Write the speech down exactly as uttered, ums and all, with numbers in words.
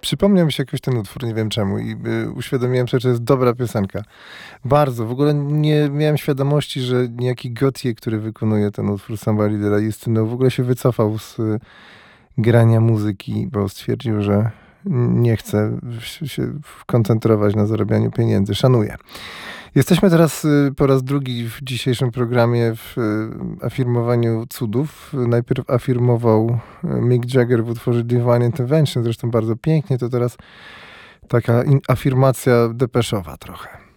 przypomniał mi się jakoś ten utwór, nie wiem czemu i y, uświadomiłem sobie, że to jest dobra piosenka. Bardzo. W ogóle nie miałem świadomości, że niejaki Gotye, który wykonuje ten utwór Somebody That I Used To Know, w ogóle się wycofał z y, grania muzyki, bo stwierdził, że nie chce się koncentrować na zarabianiu pieniędzy. Szanuję. Jesteśmy teraz y, po raz drugi w dzisiejszym programie w y, afirmowaniu cudów. Najpierw afirmował y, Mick Jagger w utworze Divine Intervention, zresztą bardzo pięknie. To teraz taka in- afirmacja depeszowa trochę.